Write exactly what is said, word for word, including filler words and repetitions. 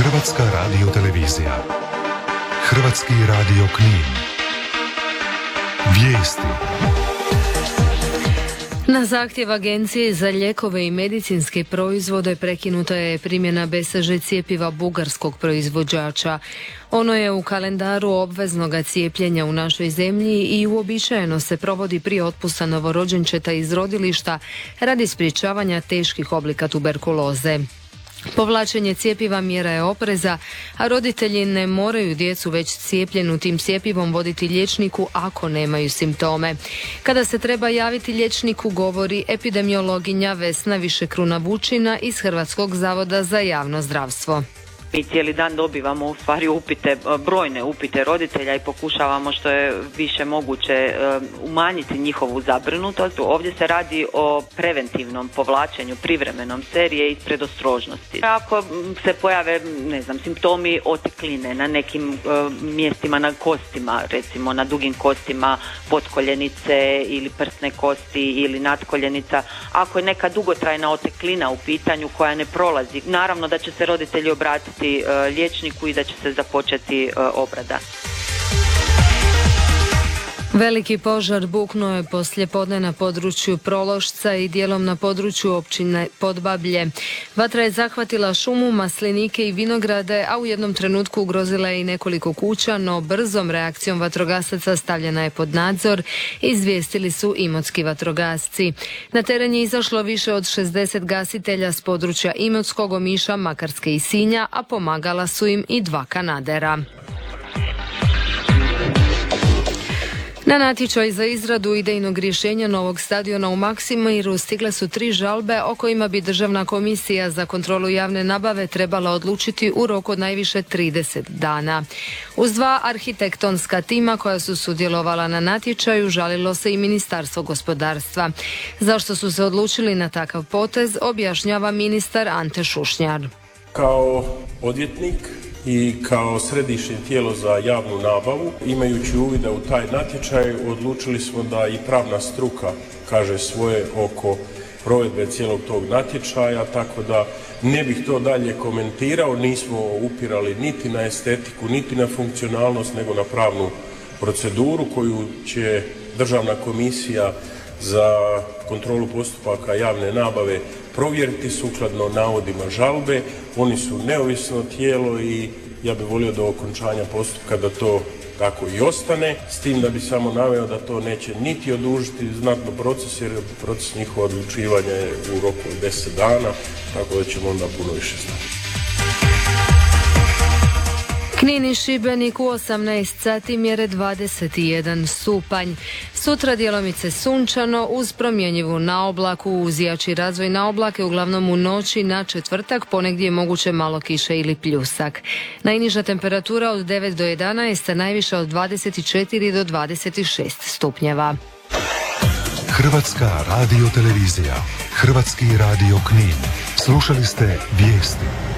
Hrvatska radiotelevizija. Hrvatski radio Knin. Vijesti. Na zahtjev Agencije za lijekove i medicinske proizvode prekinuta je primjena B C G cjepiva bugarskog proizvođača. Ono je u kalendaru obveznog cijepljenja u našoj zemlji i uobičajeno se provodi prije otpusta novorođenčeta iz rodilišta radi sprječavanja teških oblika tuberkuloze. Povlačenje cjepiva mjera je opreza, a roditelji ne moraju djecu već cijepljenu tim cjepivom voditi liječniku ako nemaju simptome. Kada se treba javiti liječniku, govori epidemiologinja Vesna Višekruna Vučina iz Hrvatskog zavoda za javno zdravstvo. Mi cijeli dan dobivamo u stvari upite, brojne upite roditelja i pokušavamo što je više moguće umanjiti njihovu zabrinutost. Ovdje se radi o preventivnom povlačenju privremenom serije iz predostrožnosti. Ako se pojave, ne znam, simptomi otekline na nekim uh, mjestima na kostima, recimo na dugim kostima potkoljenice ili prsne kosti ili natkoljenica, ako je neka dugotrajna oteklina u pitanju koja ne prolazi, naravno da će se roditelji obratiti liječniku i da će se započeti obrada. Veliki požar buknuo je poslijepodne na području Prološca i dijelom na području općine Podbablje. Vatra je zahvatila šumu, maslinike i vinograde, a u jednom trenutku ugrozila je i nekoliko kuća, no brzom reakcijom vatrogasaca stavljena je pod nadzor, izvijestili su imotski vatrogasci. Na teren je izašlo više od šezdeset gasitelja s područja Imotskog, Omiša, Makarske i Sinja, a pomagala su im i dva kanadera. Na natječaj za izradu idejnog rješenja novog stadiona u Maksimiru stigle su tri žalbe o kojima bi Državna komisija za kontrolu javne nabave trebala odlučiti u roku od najviše trideset dana. Uz dva arhitektonska tima koja su sudjelovala na natječaju žalilo se i Ministarstvo gospodarstva. Zašto su se odlučili na takav potez, objašnjava ministar Ante Šušnjar. Kao odvjetnik i kao središnje tijelo za javnu nabavu, imajući uvida u taj natječaj, odlučili smo da i pravna struka kaže svoje oko provedbe cijelog tog natječaja, tako da ne bih to dalje komentirao, nismo upirali niti na estetiku, niti na funkcionalnost, nego na pravnu proceduru koju će Državna komisija za kontrolu postupaka javne nabave provjeriti sukladno navodima žalbe. Oni su neovisno tijelo i ja bih volio do okončanja postupka da to tako i ostane, s tim da bi samo naveo da to neće niti odužiti znatno proces, jer proces njihova odlučivanja je u roku od deset dana, tako da ćemo onda puno više znati. Knin i Šibenik u osamnaest sati mjere dvadeset jedan stupanj. Sutra djelomice sunčano uz promjenjivu naoblaku, uz jači razvoj naoblake, uglavnom u noći na četvrtak, ponegdje je moguće malo kiše ili pljusak. Najniža temperatura od devet do jedanaest, a najviša od dvadeset četiri do dvadeset šest stupnjeva. Hrvatska radiotelevizija. Hrvatski radio Knin. Slušali ste vijesti.